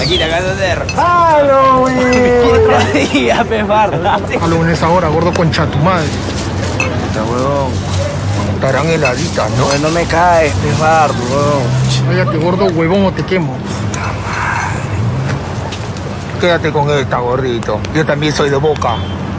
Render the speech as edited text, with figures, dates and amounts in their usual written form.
Aquí te acabas de hacer. ¡Halloween! Otro día, pe, Fardo. Halloween es ahora, gordo, concha tu madre. Puta, huevón. Estarán heladitas, ¿no? No me caes, pe, Fardo, huevón. Cállate, gordo, huevón, o te quemo. Quédate con esta, gordito. Yo también soy de Boca.